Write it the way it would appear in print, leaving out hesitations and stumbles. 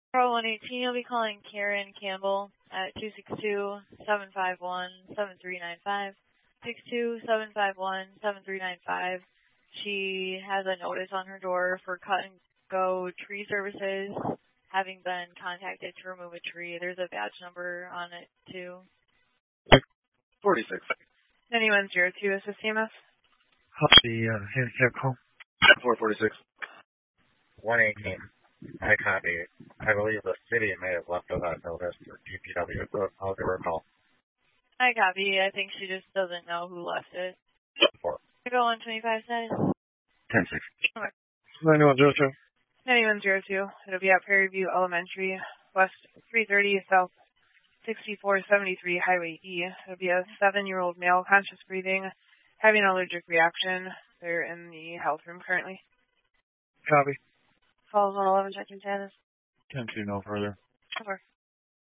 Pro 118, you'll be calling Karen Campbell at 262-751-7395. 262-751-7395. She has a notice on her door for cut and go tree services, having been contacted to remove a tree. There's a badge number on it too. 46. Anyone 02 assist CMS? Copy, handicap call. 446. 118. I copy. I believe the city may have left us that notice for DPW. I'll give her a call. I copy. I think she just doesn't know who left it. 4. I go on 25 cents. 10-6. Okay. 9102. 9102. It'll be at Prairie View Elementary, West 330 South 6473 Highway E. It'll be a 7-year-old male, conscious breathing, having an allergic reaction. They're in the health room currently. Copy. Falls 111, checking status. 10-2, no further. Over.